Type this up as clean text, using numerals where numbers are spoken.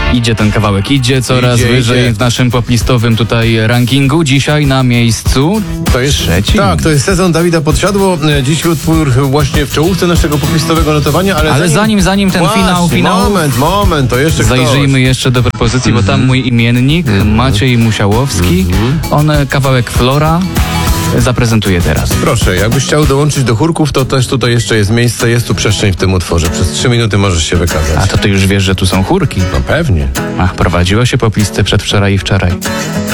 Idzie ten kawałek, idzie coraz wyżej w naszym poplistowym tutaj rankingu. Dzisiaj na miejscu To jest trzecim. Tak, to jest sezon Dawida Podsiadło. Dziś utwór właśnie w czołówce naszego poplistowego notowania, ale zanim ten finał. Moment, to jeszcze Zajrzyjmy jeszcze do propozycji, bo tam mój imiennik, Maciej Musiałowski, on kawałek Flora zaprezentuje teraz. Proszę, jakbyś chciał dołączyć do chórków, to też tutaj jeszcze jest miejsce, jest tu przestrzeń w tym utworze. Przez 3 minuty możesz się wykazać. A to ty już wiesz, że tu są chórki. No pewnie. Prowadziło się poplistę przedwczoraj i wczoraj.